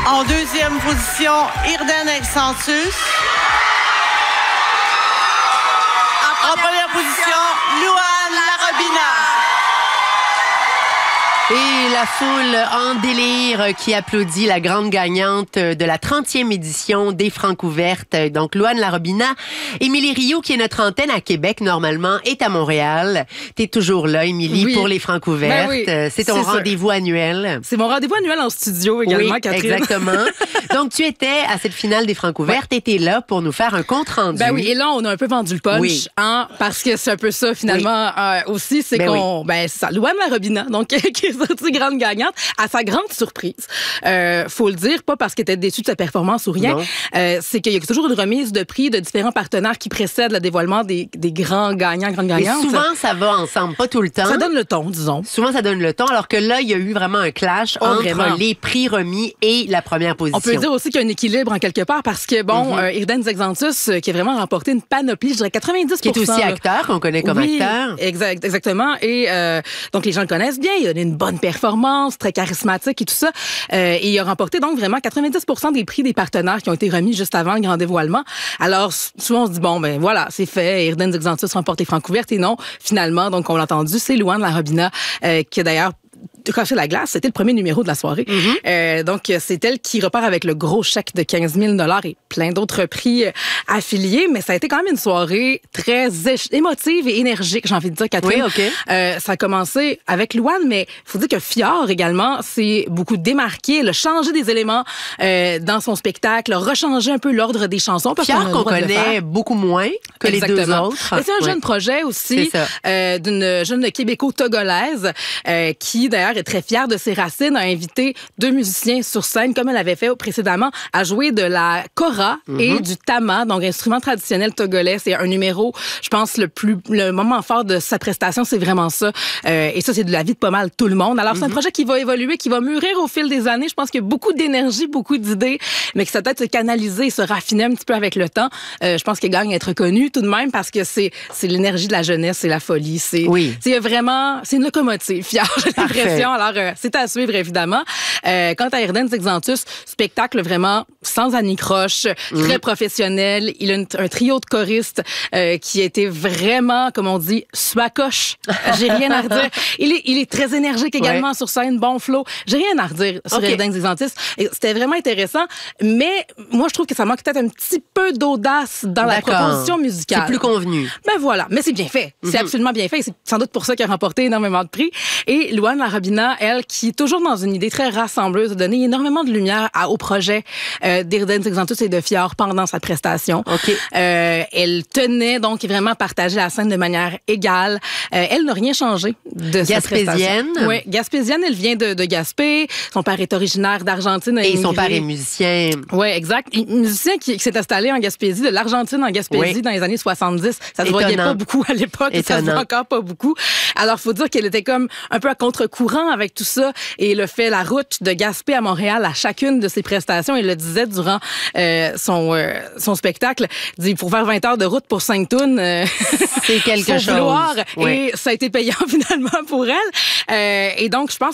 En deuxième position, Irden Exantus. En première position, Louane Larobina. Et la foule en délire qui applaudit la grande gagnante de la 30e édition des Francouvertes. Donc, Louane Larobina. Émilie Rioux, qui est notre antenne à Québec, normalement, est à Montréal. T'es toujours là, Émilie, oui. pour les Francouvertes. Ben oui, c'est ton rendez-vous annuel. C'est mon rendez-vous annuel en studio également, oui, Catherine. Exactement. Donc, tu étais à cette finale des Francouvertes et t'es là pour nous faire un compte-rendu. Ben oui, et là, on a un peu vendu le punch, parce que c'est un peu ça, finalement, aussi, c'est c'est ça, Louane Larobina, donc, qui est sortie grande gagnante, à sa grande surprise. Faut le dire, pas parce qu'elle était déçue de sa performance ou rien, c'est qu'il y a toujours une remise de prix de différents partenaires qui précèdent le dévoilement des grands gagnants, grandes gagnantes. Et souvent, ça va ensemble, pas tout le temps. Ça donne le ton, disons. Souvent, ça donne le ton, alors que là, il y a eu vraiment un clash entre les prix remis et la première position. On peut dire aussi qu'il y a un équilibre en quelque part parce que, Irden Exantus, qui a vraiment remporté une panoplie, je dirais 90%. Qui est aussi acteur, qu'on connaît comme acteur. Exactement. Et donc, les gens le connaissent bien. Il a une bonne performance, très charismatique et tout ça. Et il a remporté donc vraiment 90% des prix des partenaires qui ont été remis juste avant le grand dévoilement. Alors, souvent, on se dit, bon, ben voilà, c'est fait. Irden Exantus remporte les Francouvertes. Et non, finalement, donc on l'a entendu, c'est Louane Larobina qui a d'ailleurs caché la glace. C'était le premier numéro de la soirée. Donc, c'est elle qui repart avec le gros chèque de 15 000 $ et plein d'autres prix affiliés. Mais ça a été quand même une soirée très émotive et énergique, j'ai envie de dire, Catherine. Oui, OK. Ça a commencé avec Louane, mais il faut dire que Fjord également s'est beaucoup démarqué. Elle a changé des éléments dans son spectacle, a rechangé un peu l'ordre des chansons. Fjord qu'on connaît beaucoup moins que les deux autres. Mais c'est un jeune projet aussi d'une jeune québéco-togolaise qui, d'ailleurs, est très fière de ses racines, a invité 2 musiciens sur scène, comme elle avait fait précédemment, à jouer de la kora et du tama, donc instrument traditionnel togolais. C'est un numéro, je pense, le moment fort de sa prestation, c'est vraiment ça. Et ça, c'est de la vie de pas mal tout le monde. Alors, c'est un projet qui va évoluer, qui va mûrir au fil des années. Je pense qu'il y a beaucoup d'énergie, beaucoup d'idées, mais que ça peut être se canaliser, se raffiner un petit peu avec le temps. Je pense qu'il gagne à être connu tout de même parce que c'est l'énergie de la jeunesse, c'est la folie. C'est vraiment, c'est une locomotive, fière, j'ai l'impression. Alors, c'est à suivre, évidemment. Quant à Irden Exantus, spectacle vraiment sans anicroche, très professionnel. Il a un trio de choristes qui a été vraiment, comme on dit, swacoche. J'ai rien à redire. Il est très énergique également sur scène, bon flow. J'ai rien à redire sur Irden Exantus. C'était vraiment intéressant, mais moi, je trouve que ça manque peut-être un petit peu d'audace dans la proposition musicale. C'est plus convenu. Ben voilà, mais c'est bien fait. C'est absolument bien fait. C'est sans doute pour ça qu'il a remporté énormément de prix. Et Louane Larobina, elle, qui est toujours dans une idée très rassembleuse, a donné énormément de lumière au projet d'Irden Exantus et de Fjord pendant sa prestation. Elle tenait donc vraiment à partager la scène de manière égale. Elle n'a rien changé de sa prestation. Oui, gaspésienne, elle vient de Gaspé. Son père est originaire d'Argentine. Et son père est musicien. Oui, exact. Musicien qui s'est installé en Gaspésie, de l'Argentine en Gaspésie dans les années 70. Ça se voyait pas beaucoup à l'époque. Ça se voit encore pas beaucoup. Alors, faut dire qu'elle était comme un peu à contre-courant avec tout ça et le fait la route de Gaspé à Montréal à chacune de ses prestations. Il le disait durant son spectacle. Il dit, pour faire 20 heures de route pour 5 tunes, c'est quelque chose. Et ça a été payant finalement pour elle. Et donc, je pense